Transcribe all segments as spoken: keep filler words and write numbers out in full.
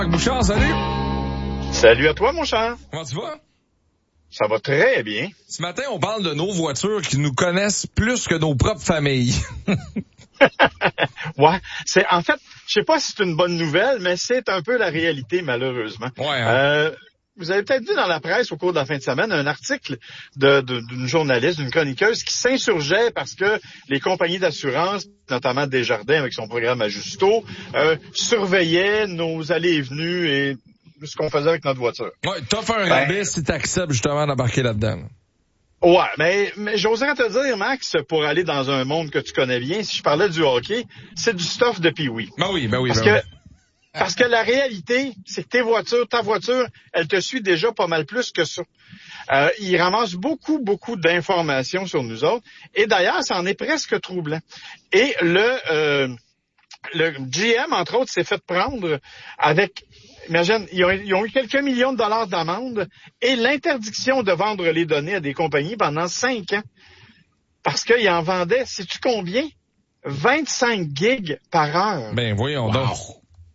Bouchard, salut! Salut à toi, mon cher. Comment tu vas? Ça va très bien. Ce matin, on parle de nos voitures qui nous connaissent plus que nos propres familles. Ouais, c'est en fait, je sais pas si c'est une bonne nouvelle, mais c'est un peu la réalité, malheureusement. Ouais, hein? Euh, vous avez peut-être vu dans la presse au cours de la fin de semaine un article de, de, d'une journaliste, d'une chroniqueuse qui s'insurgeait parce que les compagnies d'assurance, notamment Desjardins avec son programme Ajusto, euh, surveillaient nos allées et venues et ce qu'on faisait avec notre voiture. Ouais, t'offres un Ben, rabais si t'acceptes justement d'embarquer là-dedans. Ouais, mais, mais j'oserais te dire, Max, pour aller dans un monde que tu connais bien, si je parlais du hockey, c'est du stuff de Pee-wee. Ben oui, ben oui, Parce ben que, oui. parce que la réalité, c'est que tes voitures, ta voiture, elle te suit déjà pas mal plus que ça. Euh, il ramasse beaucoup, beaucoup d'informations sur nous autres. Et d'ailleurs, ça en est presque troublant. Et le, euh, le G M, entre autres, s'est fait prendre avec... Imagine, ils ont, ils ont eu quelques millions de dollars d'amende et l'interdiction de vendre les données à des compagnies pendant cinq ans. Parce qu'ils en vendaient, sais-tu combien? vingt-cinq gigs par heure. Ben voyons Wow. donc.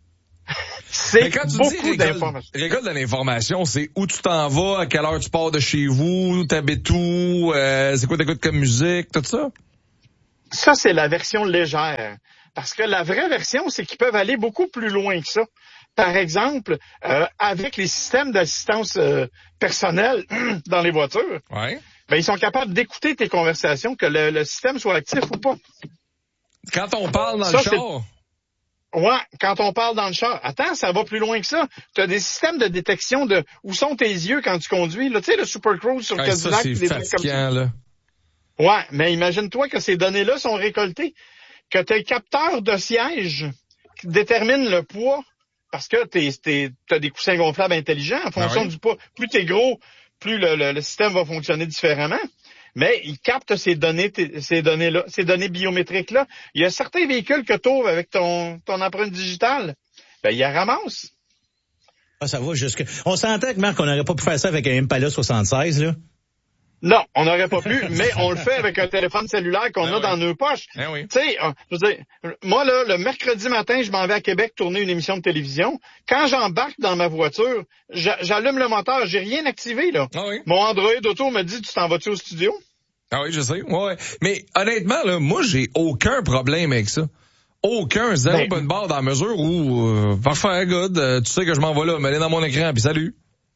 C'est Mais quand tu beaucoup dis récolte, d'informations. récolte de l'information, c'est où tu t'en vas, à quelle heure tu pars de chez vous, t'habites où, euh, c'est quoi t'écoutes comme musique, tout ça? Ça, c'est la version légère. Parce que la vraie version, c'est qu'ils peuvent aller beaucoup plus loin que ça. Par exemple, euh, avec les systèmes d'assistance euh, personnelle dans les voitures, Ouais. ben, ils sont capables d'écouter tes conversations, que le, le système soit actif ou pas. Quand on parle dans Ça, le c'est- char, Ouais, quand on parle dans le char. Attends, ça va plus loin que ça. Tu as des systèmes de détection de où sont tes yeux quand tu conduis. Là, tu sais, le Super Cruise sur le hey, ça Cadillac, c'est des trucs comme ça. fatigant, là. Ouais, mais imagine-toi que ces données-là sont récoltées, que tes capteurs de siège qui déterminent le poids, parce que t'es, t'es, t'as des coussins gonflables intelligents en fonction Ah oui? du poids. Plus t'es gros, plus le, le, le système va fonctionner différemment. Mais ils captent ces données, t- ces données-là, ces données biométriques-là. Il y a certains véhicules que tu ouvres avec ton, ton empreinte digitale. Ben, ils la ramassent. Ah, ça va jusque... On s'entend que, Marc, on n'aurait pas pu faire ça avec un Impala soixante-seize, là. Non, on n'aurait pas pu, mais on le fait avec un téléphone cellulaire qu'on Ben a oui. dans nos poches. Ben oui. Tu sais, euh, je veux dire, moi, là, le mercredi matin, je m'en vais à Québec tourner une émission de télévision. Quand j'embarque dans ma voiture, j'a- j'allume le moteur, j'ai rien activé, là. Ah oui. Mon Android Auto me dit, tu t'en vas-tu au studio? Ah oui, je sais. Ouais, ouais. Mais honnêtement, là, moi, j'ai aucun problème avec ça. Aucun, zéro Ben- bonne barre dans la mesure où, euh, parfait, good, euh, tu sais que je m'en vais là, mais aller dans mon écran, puis salut.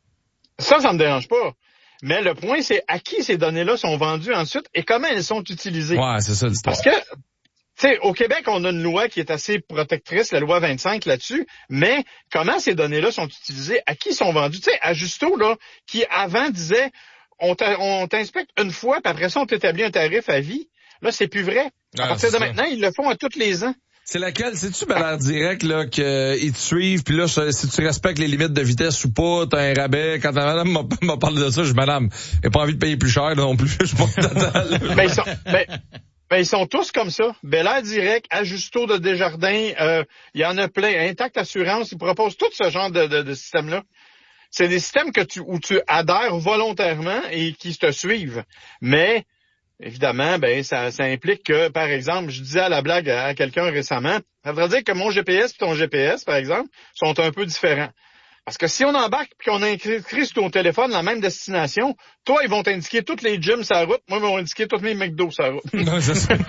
Ça, ça me dérange pas. Mais le point, c'est à qui ces données-là sont vendues ensuite et comment elles sont utilisées. Ouais, c'est ça l'histoire. Parce que, tu sais, au Québec, on a une loi qui est assez protectrice, la loi vingt-cinq là-dessus, mais comment ces données-là sont utilisées, à qui sont vendues? Tu sais, à Justo, là, qui avant disait, on t'a- on t'inspecte une fois, puis après ça, on t'établit un tarif à vie. Là, c'est plus vrai. À Ah, partir c'est de ça. maintenant, ils le font à tous les ans. C'est laquelle? C'est-tu Balaire Direct, là, qu'ils te suivent, puis là, si tu respectes les limites de vitesse ou pas, t'as un rabais. Quand la madame m'a, m'a parlé de ça, je dis, madame, j'ai pas envie de payer plus cher, là, non plus, je suis pas total. Ben, ils sont, ben, ben, ils sont tous comme ça. Bel Air Direct, Ajusto de Desjardins, euh, il y en a plein. Intact Assurance, ils proposent tout ce genre de, de, de système-là. C'est des systèmes que tu, où tu adhères volontairement et qui te suivent. Mais, évidemment, ben, ça, ça implique que, par exemple, je disais à la blague à, à quelqu'un récemment, ça veut dire que mon G P S et ton G P S, par exemple, sont un peu différents. Parce que si on embarque et qu'on inscrit sur ton téléphone la même destination, toi, ils vont t'indiquer toutes les gyms sur la route, moi, ils vont indiquer tous mes McDo sur la route. Non, c'est ça.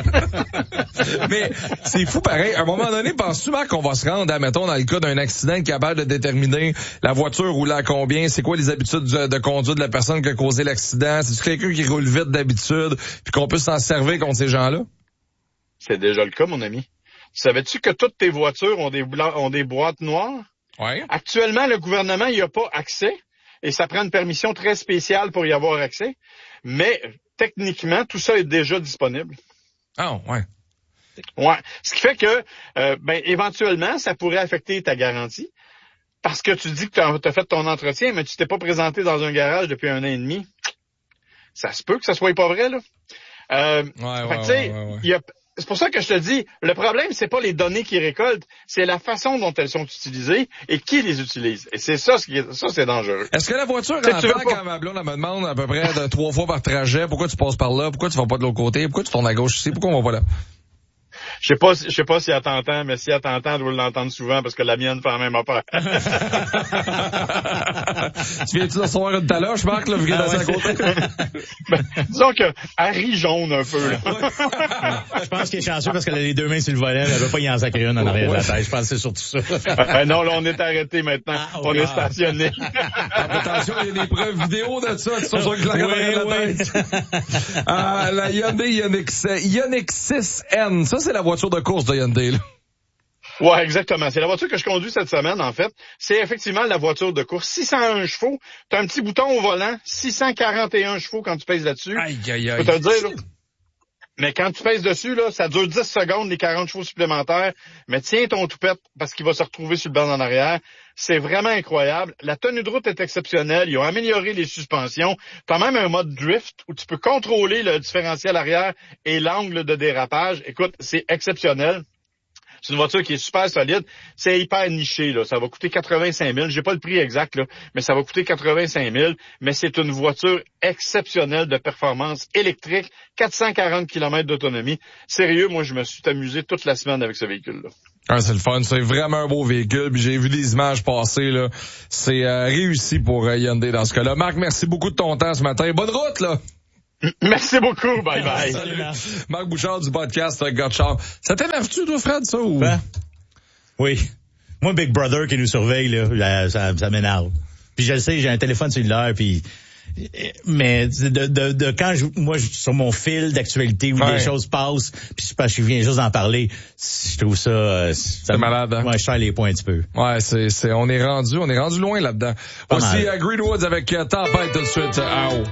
Mais c'est fou pareil. À un moment donné, penses-tu, Marc, qu'on va se rendre, admettons, dans le cas d'un accident qui est capable de déterminer la voiture roule à combien, c'est quoi les habitudes de, de conduite de la personne qui a causé l'accident, c'est-tu quelqu'un qui roule vite d'habitude, puis qu'on peut s'en servir contre ces gens-là? C'est déjà le cas, mon ami. Savais-tu que toutes tes voitures ont des, bla- ont des boîtes noires? Ouais. Actuellement, le gouvernement n'y a pas accès et ça prend une permission très spéciale pour y avoir accès. Mais techniquement, tout ça est déjà disponible. Ah, ouais. Ouais. Ce qui fait que, euh, ben, éventuellement, ça pourrait affecter ta garantie parce que tu dis que tu as fait ton entretien, mais tu t'es pas présenté dans un garage depuis un an et demi. Ça se peut que ça soit pas vrai, là. Euh, Ouais, fait ouais, que, tu sais, ouais, ouais, ouais. il y a, c'est pour ça que je te dis, le problème, c'est pas les données qu'ils récoltent, c'est la façon dont elles sont utilisées et qui les utilise. Et c'est ça, ce qui est, ça, c'est dangereux. Est-ce que la voiture Tu sais, tu veux entend pas- quand ma blonde elle me demande à peu près de trois fois par trajet, pourquoi tu passes par là, pourquoi tu vas pas de l'autre côté, pourquoi tu tournes à gauche ici, pourquoi on va pas là? Je sais pas, je sais pas si elle t'entend, mais si elle t'entend, elle doit l'entendre souvent parce que la mienne fait la même affaire. Tu viens-tu de recevoir une taloche, Marc, là, vu qu'elle est à côté? Ben, disons que, elle rit jaune un peu, là. Je pense qu'il est chanceux parce qu'elle a les deux mains sur le volet, elle veut pas y en sacrer une en arrière de la tête. Je pense que c'est surtout ça. Euh, non, là, on est arrêté maintenant. Ah, okay. On est stationné. Attention, il y a des preuves vidéo de ça, tu sais, sur que la oui, tête. Ah, la Hyundai Ioniq six N, ça, c'est la voiture de course de Hyundai, là. Ouais, exactement. C'est la voiture que je conduis cette semaine, en fait. C'est effectivement la voiture de course. six cent un chevaux. T'as un petit bouton au volant. six cent quarante et un chevaux quand tu pèses là-dessus. Aïe, aïe, aïe. Je peux te le dire, là. Mais quand tu pèses dessus, là, ça dure dix secondes, les quarante chevaux supplémentaires. Mais tiens ton toupette parce qu'il va se retrouver sur le banc en arrière. C'est vraiment incroyable. La tenue de route est exceptionnelle. Ils ont amélioré les suspensions. T'as même un mode drift où tu peux contrôler le différentiel arrière et l'angle de dérapage. Écoute, c'est exceptionnel. C'est une voiture qui est super solide. C'est hyper niché, là. Ça va coûter quatre-vingt-cinq mille. J'ai pas le prix exact, là, mais ça va coûter quatre-vingt-cinq mille. Mais c'est une voiture exceptionnelle de performance électrique. quatre cent quarante kilomètres d'autonomie. Sérieux, moi, je me suis amusé toute la semaine avec ce véhicule-là. Ah, c'est le fun. C'est vraiment un beau véhicule. Puis j'ai vu des images passer, là. C'est euh, réussi pour euh, Hyundai dans ce cas-là. Marc, merci beaucoup de ton temps ce matin. Bonne route, là! Merci beaucoup. Bye bye. Salut, Marc. Marc Bouchard du podcast Gotchard. Ça t'énerve-tu, toi, Fred, ça, ou? Ben, oui. Moi, Big Brother qui nous surveille, là, ça, ça m'énerve. Puis je le sais, j'ai un téléphone cellulaire, puis mais de, de, de quand je, moi, je, sur mon fil d'actualité où ouais. des choses passent, puis je, je viens juste d'en parler, je trouve ça... ça c'est malade, hein? Ouais, je serre les points un petit peu. Ouais, c'est, c'est, on est rendu, on est rendu loin là-dedans. Pas Aussi, à uh, Greenwoods avec uh, Tempête tout de suite. Uh,